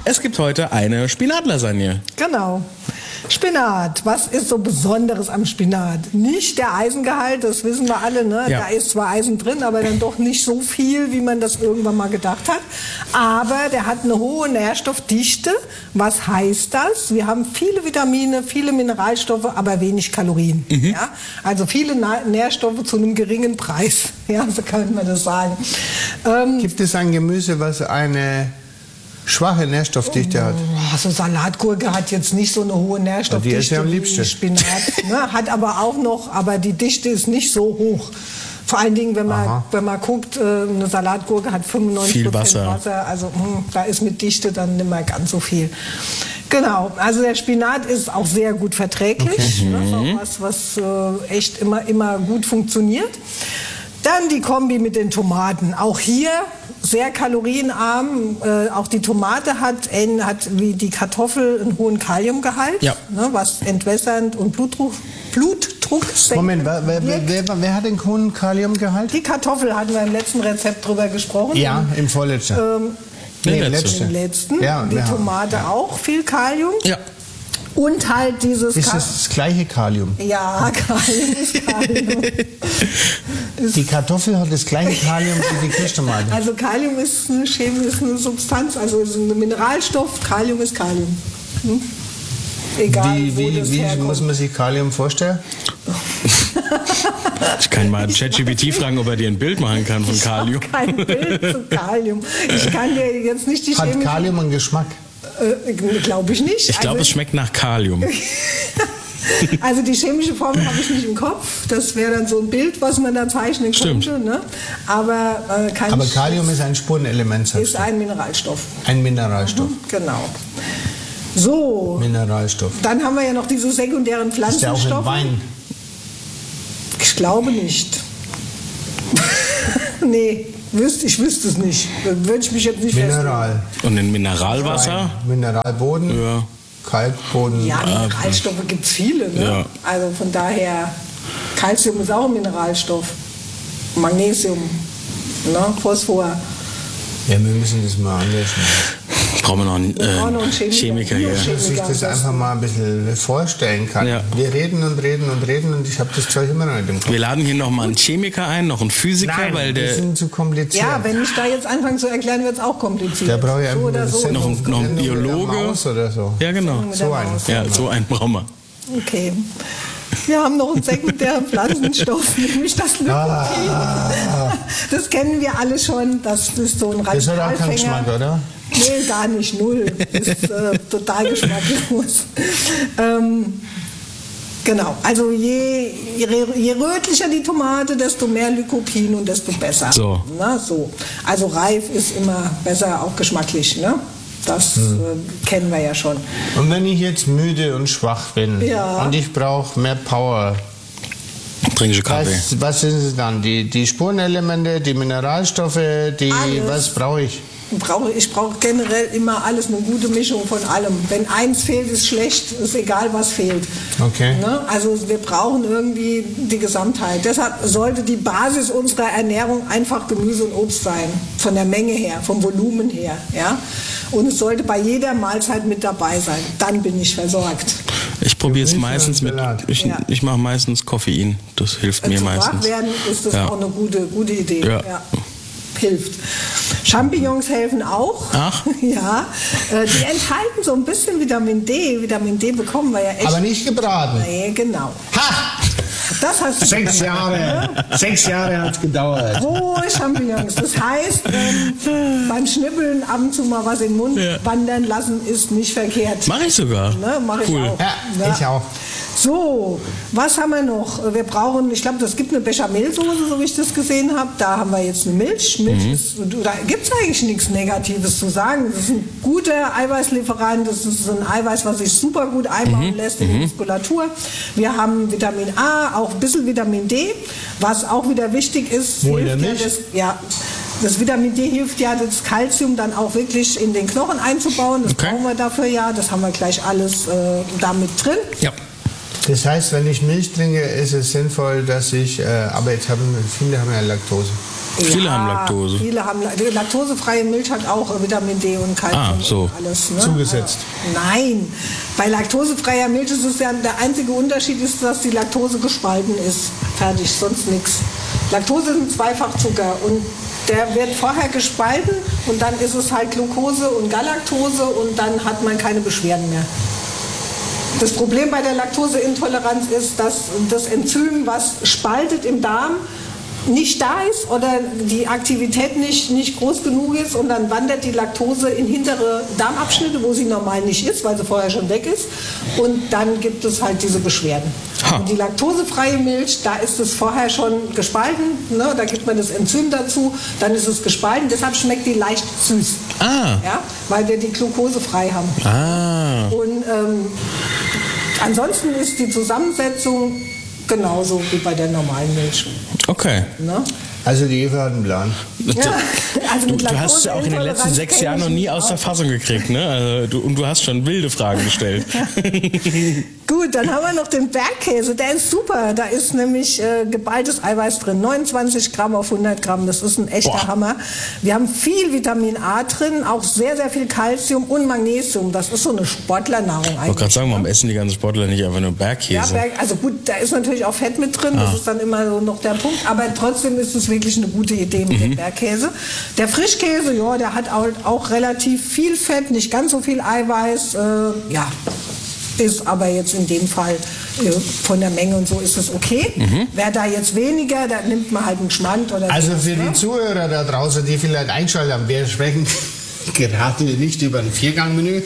Es gibt heute eine Spinatlasagne. Genau. Spinat. Was ist so Besonderes am Spinat? Nicht der Eisengehalt, das wissen wir alle. Ne? Ja. Da ist zwar Eisen drin, aber dann doch nicht so viel, wie man das irgendwann mal gedacht hat. Aber der hat eine hohe Nährstoffdichte. Was heißt das? Wir haben viele Vitamine, viele Mineralstoffe, aber wenig Kalorien. Ja? Also viele Nährstoffe zu einem geringen Preis. Ja, so könnte man das sagen. Gibt es ein Gemüse, was eine schwache Nährstoffdichte hat? Also Salatgurke hat jetzt nicht so eine hohe Nährstoffdichte die ist ja am liebsten. wie Spinat. Ne? Hat aber auch noch, aber die Dichte ist nicht so hoch. Vor allen Dingen, wenn man guckt, eine Salatgurke hat 95% viel Wasser. Also da ist mit Dichte dann nicht mehr ganz so viel. Genau, also der Spinat ist auch sehr gut verträglich. Ne? Das ist auch was echt immer gut funktioniert. Dann die Kombi mit den Tomaten. Auch hier sehr kalorienarm. Auch die Tomate hat wie die Kartoffel einen hohen Kaliumgehalt, ja. Ne, was entwässernd und Blutdruck senkt. Moment, wer hat den hohen Kaliumgehalt? Die Kartoffel hatten wir im letzten Rezept drüber gesprochen. Ja, im vorletzten. Im letzten. Ja, die Tomate auch viel Kalium. Ja. Und halt dieses... Ist das gleiche Kalium? Ja, Kalium ist Kalium. Die Kartoffel hat das gleiche Kalium wie die Kirschtomate. Also Kalium ist eine Substanz, also ist ein Mineralstoff. Kalium ist Kalium. Egal, wie muss man sich Kalium vorstellen? Ich kann mal ChatGPT fragen, ob er dir ein Bild machen kann von Kalium. Ich habe kein Bild zu Kalium. Ich kann dir jetzt nicht die chemische... Hat Kalium einen Geschmack? Glaube ich nicht. Ich glaube, es schmeckt nach Kalium. Also die chemische Formel habe ich nicht im Kopf. Das wäre dann so ein Bild, was man da zeichnen könnte. Ne? Aber Kalium ist ein Spurenelement. Ist ein Mineralstoff. Ein Mineralstoff. Genau. So. Mineralstoff. Dann haben wir ja noch diese sekundären Pflanzenstoffe. Ist der auch in Wein? Ich glaube nicht. Nee. Ich wüsste es nicht. Würde ich mich jetzt nicht Mineral. Und in Mineralwasser? Mineralboden? Ja. Kalkboden? Ja, Mineralstoffe gibt es viele. Ne? Ja. Also von daher, Calcium ist auch ein Mineralstoff. Magnesium, ne? Phosphor. Ja, wir müssen das mal anders machen. Brauchen wir noch einen Chemiker hier. Dass ich das einfach mal ein bisschen vorstellen kann. Ja. Wir reden und ich habe das Zeug immer noch nicht im Kopf. Wir laden hier noch mal einen Chemiker ein, noch einen Physiker, Nein, weil der... die sind zu kompliziert. Ja, wenn ich da jetzt anfange zu erklären, wird es auch kompliziert. Der braucht ja so oder so. noch ein Biologe. Maus oder so. Ja, genau. So einen. Ja, so einen brauchen wir. Okay. Wir haben noch einen sekundären Pflanzenstoff, nämlich das Lycopin. Das kennen wir alle schon. Das ist so ein Radikalfänger. Das hat auch keinen Geschmack, oder? Nee, gar nicht, null. Das ist total geschmacklos. Genau, also je rötlicher die Tomate, desto mehr Lycopin und desto besser. So. Na, so. Also reif ist immer besser, auch geschmacklich. Ne? Das kennen wir ja schon. Und wenn ich jetzt müde und schwach bin und ich brauche mehr Power, trinke ich Kaffee. Was sind es dann? Die Spurenelemente, die Mineralstoffe, was brauche ich? Ich brauche generell immer alles, eine gute Mischung von allem. Wenn eins fehlt, ist schlecht, ist egal, was fehlt. Okay. Ne? Also wir brauchen irgendwie die Gesamtheit. Deshalb sollte die Basis unserer Ernährung einfach Gemüse und Obst sein. Von der Menge her, vom Volumen her. Ja? Und es sollte bei jeder Mahlzeit mit dabei sein. Dann bin ich versorgt. Ich probiere es meistens mit... Ich mache meistens Koffein. Das hilft mir meistens. Wach werden ist das auch eine gute Idee. Ja. Hilft. Champignons helfen auch. Ach. Ja. Die enthalten so ein bisschen Vitamin D. Vitamin D bekommen wir ja echt. Aber nicht gebraten. Nee, genau. Ha! Das hast du 6 Jahre. 6 Jahre hat es gedauert. Rohe Champignons. Das heißt, beim Schnippeln ab und zu mal was in den Mund wandern lassen, ist nicht verkehrt. Mache ich sogar. Ne? Mach ich auch. Ja, ich auch. So, was haben wir noch? Wir brauchen, ich glaube, das gibt eine Bechamelsoße, so wie ich das gesehen habe. Da haben wir jetzt eine Milch. Da gibt es eigentlich nichts Negatives zu sagen. Das ist ein guter Eiweißlieferant. Das ist ein Eiweiß, was sich super gut einbauen lässt in die Muskulatur. Wir haben Vitamin A, auch ein bisschen Vitamin D, was auch wieder wichtig ist. Das Vitamin D hilft ja, das Kalzium dann auch wirklich in den Knochen einzubauen. Das brauchen wir dafür ja. Das haben wir gleich alles damit drin. Ja. Das heißt, wenn ich Milch trinke, ist es sinnvoll, dass ich, aber jetzt viele haben ja Laktose. Viele haben Laktose. Viele haben laktosefreie Milch hat auch Vitamin D und Kalzium so. und alles. Ne? Zugesetzt. Nein, bei laktosefreier Milch ist es ja der einzige Unterschied ist, dass die Laktose gespalten ist. Fertig, sonst nichts. Laktose ist ein Zweifachzucker und der wird vorher gespalten und dann ist es halt Glucose und Galaktose und dann hat man keine Beschwerden mehr. Das Problem bei der Laktoseintoleranz ist, dass das Enzym, was spaltet im Darm, nicht da ist oder die Aktivität nicht groß genug ist und dann wandert die Laktose in hintere Darmabschnitte, wo sie normal nicht ist, weil sie vorher schon weg ist und dann gibt es halt diese Beschwerden. Und die laktosefreie Milch, da ist es vorher schon gespalten, ne? Da gibt man das Enzym dazu, dann ist es gespalten, deshalb schmeckt die leicht süß, ja? Weil wir die Glucose frei haben. Und ansonsten ist die Zusammensetzung genauso wie bei der normalen Milch. Okay. Ne? Also die Eva hat einen Plan. Ja, also Du hast es ja auch in den letzten 6 Jahren noch nie aus der Fassung gekriegt, ne? Also und du hast schon wilde Fragen gestellt. Gut, dann haben wir noch den Bergkäse, der ist super. Da ist nämlich geballtes Eiweiß drin, 29 Gramm auf 100 Gramm, das ist ein echter Hammer. Wir haben viel Vitamin A drin, auch sehr, sehr viel Kalzium und Magnesium. Das ist so eine Sportlernahrung eigentlich. Ich wollte gerade sagen, warum essen die ganzen Sportler nicht einfach nur Bergkäse? Ja, also gut, da ist natürlich auch Fett mit drin, das ist dann immer so noch der Punkt, aber trotzdem ist es wirklich eine gute Idee mit dem Bergkäse. Der Frischkäse, ja, der hat auch relativ viel Fett, nicht ganz so viel Eiweiß, ist aber jetzt in dem Fall von der Menge und so ist es okay. Wer da jetzt weniger, da nimmt man halt einen Schmand oder Also sowas, für die Zuhörer da draußen, die vielleicht einschalten haben, wir sprechen gerade nicht über ein Viergangmenü.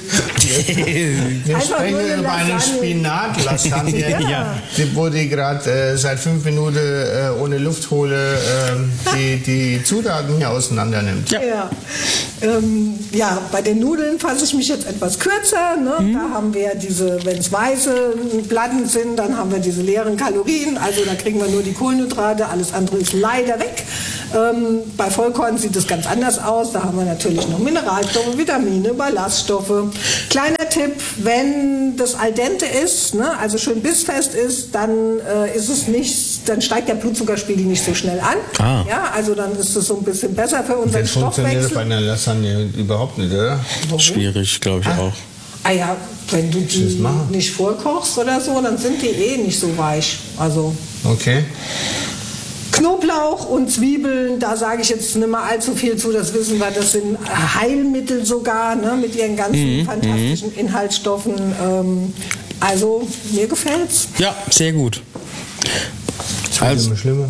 Wir Einfach sprechen nur eine über eine Lasagne. Spinatlasagne, Ja. wo die gerade seit 5 Minuten ohne Luft hole, die Zutaten hier auseinander nimmt. Ja, bei den Nudeln fasse ich mich jetzt etwas kürzer. Ne? Da haben wir diese, wenn es weiße Platten sind, dann haben wir diese leeren Kalorien. Also da kriegen wir nur die Kohlenhydrate, alles andere ist leider weg. Bei Vollkorn sieht es ganz anders aus. Da haben wir natürlich noch Mineralstoffe, Vitamine, Ballaststoffe. Kleiner Tipp, wenn das al dente ist, ne, also schön bissfest ist, dann ist es nicht, dann steigt der Blutzuckerspiegel nicht so schnell an. Ja, also dann ist es so ein bisschen besser für unseren Das funktioniert Stoffwechsel. bei einer Lasagne überhaupt nicht, oder? Schwierig, glaube ich auch. Ah ja, wenn du die nicht vorkochst oder so, dann sind die eh nicht so weich. Also Okay. Knoblauch und Zwiebeln, da sage ich jetzt nicht mehr allzu viel zu, das wissen wir, das sind Heilmittel sogar, ne, mit ihren ganzen fantastischen Inhaltsstoffen. Also mir gefällt's. Ja, sehr gut. Also immer schlimmer.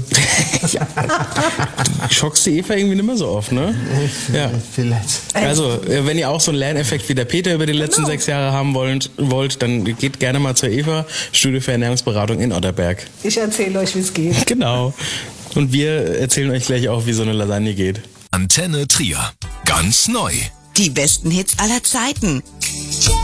Du schockst die Eva irgendwie nicht mehr so oft, ne? Ja. Vielleicht. Also, wenn ihr auch so einen Lerneffekt wie der Peter über die letzten 6 Jahre haben wollt, dann geht gerne mal zur Eva, Studio für Ernährungsberatung in Otterberg. Ich erzähle euch, wie es geht. Genau. Und wir erzählen euch gleich auch, wie so eine Lasagne geht. Antenne Trier. Ganz neu. Die besten Hits aller Zeiten.